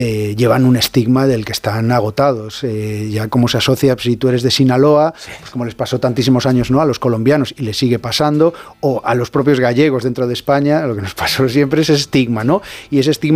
llevan un estigma del que están agotados. Ya como se asocia, si tú eres de Sinaloa, pues como les pasó tantísimos años, ¿no?, a los colombianos, y les sigue pasando, o a los propios gallegos dentro de España, lo que nos pasó siempre es ese estigma, ¿no? Y ese estigma